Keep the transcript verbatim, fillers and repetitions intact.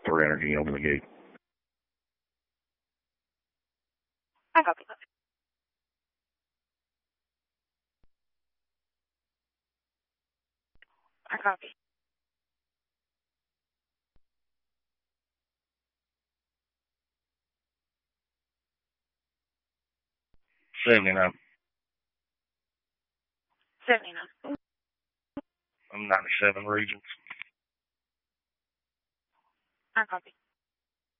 for energy over the gate. I copy that. I copy. seventy-nine. seventy-nine. I'm ninety-seven regions. I copy.